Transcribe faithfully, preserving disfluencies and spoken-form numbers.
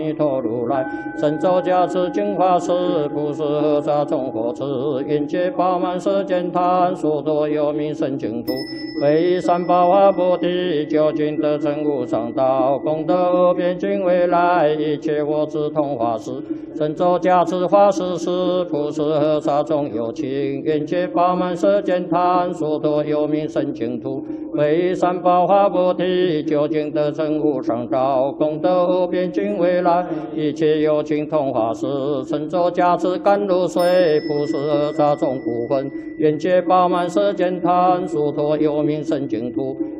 弥陀如来，神咒加持净法师，普施诃萨众佛慈，愿解饱满世间贪，所多有名圣净土，为三宝化菩提，究竟得成无上道，功德无边尽未来，一切我智同法师，神咒加持法师师，普施诃萨众有情，愿解饱满世间贪，所多有名圣净土，为三宝化菩提，究竟得成无上道，功德无边尽未来。一切有情同法师，神咒加持甘露水，普施诃萨众苦分，愿解饱满世间贪，殊陀有名圣净土，